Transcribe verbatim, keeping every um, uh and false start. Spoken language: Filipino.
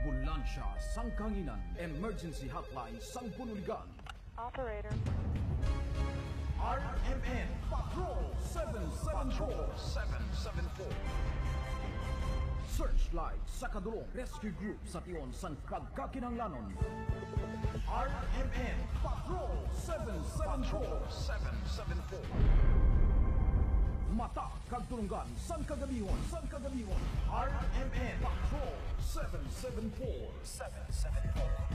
Ambulansya, Sangkanginan, Emergency Hotline, Sangpunuligan. Operator. R M N Patrol seven seven four. seven seven four. Searchlight sa kadulong rescue group sa Tion San Pagkakinanglanon. R M N Patrol seven seven four. seven seven four. Mata kagtulungan San Kagabihon, San Kagabihon. R M N Patrol seven seven four. seven seven four.